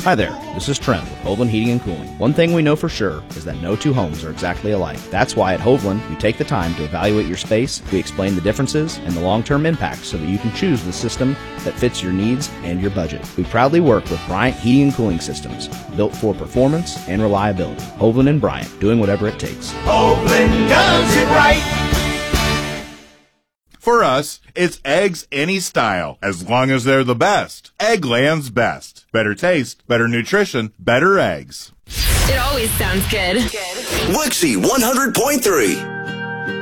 Hi there, this is Trent with Hovland Heating and Cooling. One thing we know for sure is that no two homes are exactly alike. That's why at Hovland, we take the time to evaluate your space, we explain the differences and the long-term impact so that you can choose the system that fits your needs and your budget. We proudly work with Bryant Heating and Cooling Systems, built for performance and reliability. Hovland and Bryant, doing whatever it takes. Hovland does it right. For us, it's eggs any style, as long as they're the best. Eggland's best. Better taste, better nutrition, better eggs. It always sounds good. Wixie 100.3.